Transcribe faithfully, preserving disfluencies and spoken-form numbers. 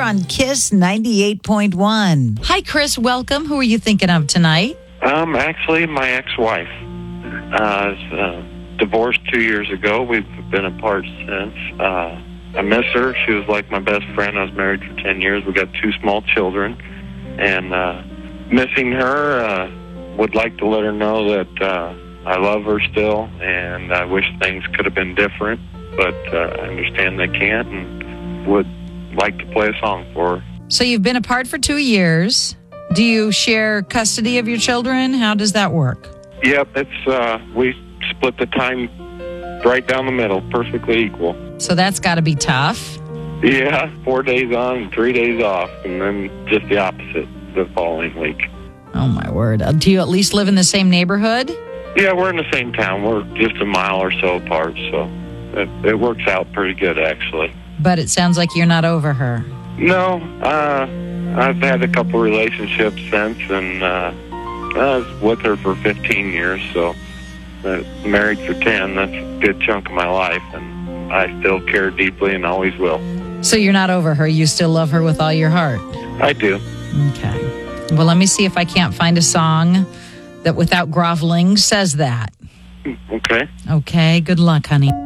on Kiss ninety-eight point one. Hi, Chris. Welcome. Who are you thinking of tonight? Um, actually, my ex-wife. Uh, was, uh, divorced two years ago. We've been apart since. Uh, I miss her. She was like my best friend. I was married for ten years. We got two small children. And uh, missing her, uh, would like to let her know that uh, I love her still, and I wish things could have been different. But uh, I understand they can't, and would like to play a song for her. So you've been apart for two years. Do you share custody of your children? How does that work? Yep, it's uh, we split the time right down the middle, perfectly equal. So that's got to be tough. Yeah, four days on and three days off, and then just the opposite the following week. Oh, my word. Uh, do you at least live in the same neighborhood? Yeah, we're in the same town. We're just a mile or so apart, so it, it works out pretty good, actually. But it sounds like you're not over her. No, uh, I've had a couple relationships since, and uh, I was with her for fifteen years, so uh, married for ten. That's a good chunk of my life, and I still care deeply and always will. So you're not over her. You still love her with all your heart. I do. Okay. Well, let me see if I can't find a song that without groveling says that. Okay. Okay. Good luck, honey.